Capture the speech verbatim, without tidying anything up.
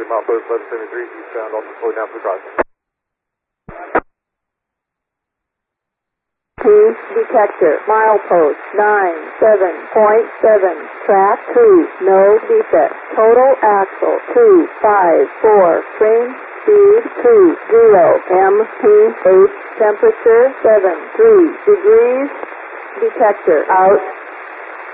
three milepost eleven seventy-three, eastbound, also slowing down for the crossing. Two detector, milepost nine seven point seven, track two, no defect, total axle two five four, train speed two zero, M P eight, temperature seven three degrees, detector out.